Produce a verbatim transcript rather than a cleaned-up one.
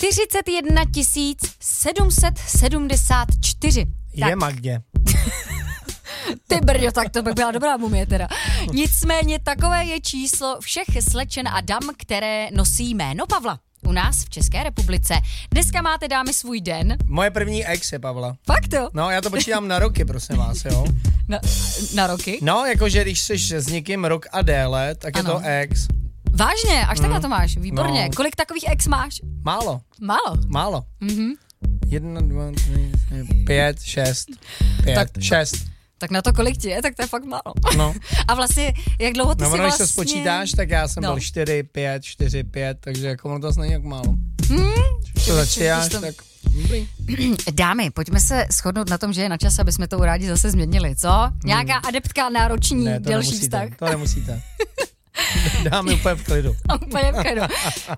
čtyřicet jedna tisíc sedm set sedmdesát čtyři. Je Magdě. Ty brďo, tak to by byla dobrá mumie teda. Nicméně takové je číslo všech slečen a dam, které nosí jméno Pavla. U nás v České republice. Dneska máte, dámy, svůj den. Moje první ex je Pavla. Fakt jo? No, já to počítám na roky, prosím vás, jo. Na, na roky? No, jakože když jsi s někým rok a déle, tak ano. Je to ex. Vážně? Až mm. takhle to máš? Výborně. No. Kolik takových ex máš? Málo. Málo? Málo. Mhm. Jedna, dva, tři, pět, šest. Pět, tak, šest. Tak na to, kolik ti je, tak to je fakt málo. No. A vlastně, jak dlouho ty no, si vlastně... vlastně... když se spočítáš, tak já jsem no. byl čtyři, pět, čtyři, pět, takže jako ono to asi není jak málo. Hmm? To začínáš, to... tak... Dámy, pojďme se shodnout na tom, že je na čas, aby jsme to rádi zase změnili, co? Hmm. Nějaká adeptka nároční ne, delší nemusíte, vztah. to nemusíte. Dáme úplně v klidu. Úplně v klidu.